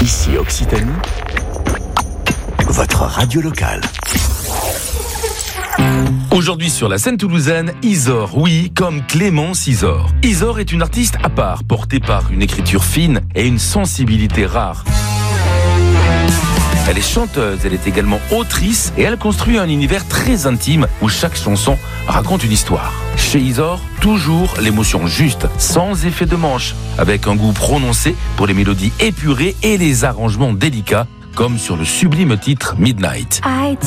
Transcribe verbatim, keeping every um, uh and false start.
Ici Occitanie, votre radio locale. Aujourd'hui sur la scène toulousaine, Isor, oui, comme Clémence Isor. Isor est une artiste à part, portée par une écriture fine et une sensibilité rare. Elle est chanteuse, elle est également autrice et elle construit un univers très intime où chaque chanson raconte une histoire. Chez Isor, toujours l'émotion juste, sans effet de manche, avec un goût prononcé pour les mélodies épurées et les arrangements délicats, comme sur le sublime titre Midnight. I